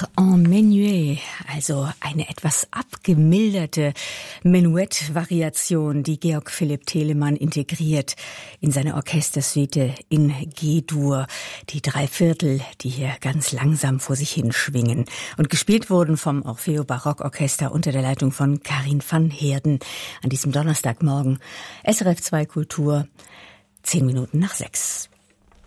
Bach en Menuet, also eine etwas abgemilderte Menuett-Variation, die Georg Philipp Telemann integriert in seine Orchestersuite in G-Dur. Die 3/4, die hier ganz langsam vor sich hinschwingen und gespielt wurden vom Orfeo Barockorchester unter der Leitung von Karin van Heerden an diesem Donnerstagmorgen. SRF 2 Kultur, 6:10.